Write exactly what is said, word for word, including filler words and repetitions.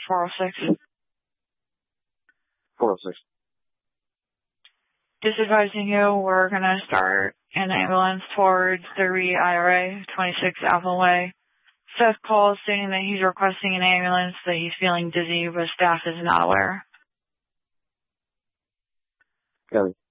four oh six. four oh six. Just advising you, we're going to start an ambulance towards the Re I R A, twenty-six Apple Way. Seth calls stating that he's requesting an ambulance, that he's feeling dizzy, but staff is not aware. Got it.